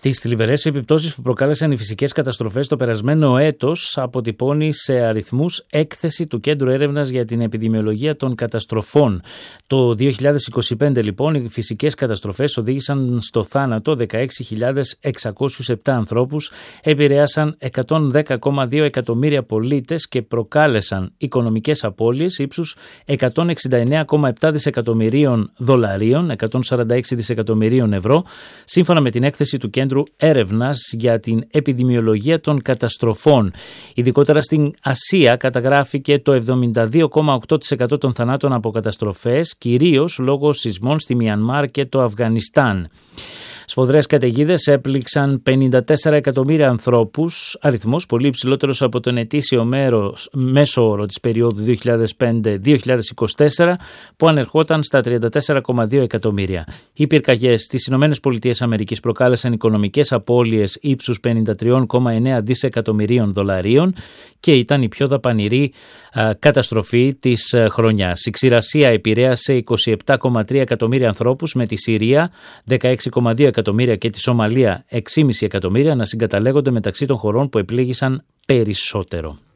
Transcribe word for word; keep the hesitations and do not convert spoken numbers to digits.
Τις θλιβερές επιπτώσεις που προκάλεσαν οι φυσικές καταστροφές το περασμένο έτος αποτυπώνει σε αριθμούς έκθεση του Κέντρου Έρευνας για την Επιδημιολογία των Καταστροφών. Το δύο χιλιάδες είκοσι πέντε λοιπόν οι φυσικές καταστροφές οδήγησαν στο θάνατο δεκαέξι χιλιάδες εξακόσιους επτά ανθρώπους, επηρέασαν εκατόν δέκα κόμμα δύο εκατομμύρια πολίτες και προκάλεσαν οικονομικές απώλειες ύψους εκατόν εξήντα εννέα κόμμα επτά δισεκατομμυρίων δολαρίων, εκατόν σαράντα έξι δισεκατομμυρίων ευρώ, σύμφωνα με την έκθεση του Κέντρου Έρευνας για την Επιδημιολογία των Καταστροφών. Ειδικότερα στην Ασία καταγράφηκε το εβδομήντα δύο κόμμα οκτώ τοις εκατό των θανάτων από καταστροφές, κυρίως λόγω σεισμών στη Μιανμάρ και το Αφγανιστάν. Σφοδρές καταιγίδες έπληξαν πενήντα τέσσερα εκατομμύρια ανθρώπους, αριθμός πολύ υψηλότερος από τον ετήσιο μέρος, μέσο όρο της περίοδου δύο χιλιάδες πέντε με δύο χιλιάδες είκοσι τέσσερα που ανερχόταν στα τριάντα τέσσερα κόμμα δύο εκατομμύρια. Οι πυρκαγιές στις ΗΠΑ προκάλεσαν οικονομικές απώλειες ύψους πενήντα τρία κόμμα εννέα δισεκατομμυρίων δολαρίων και ήταν η πιο δαπανηρή α, καταστροφή της α, χρονιάς. Η ξηρασία επηρέασε είκοσι επτά κόμμα τρία εκατομμύρια ανθρώπους, με τη Συρία δεκαέξι κόμμα δύο εκατομμύρια και τη Σομαλία έξι κόμμα πέντε εκατομμύρια να συγκαταλέγονται μεταξύ των χωρών που επλήγησαν περισσότερο.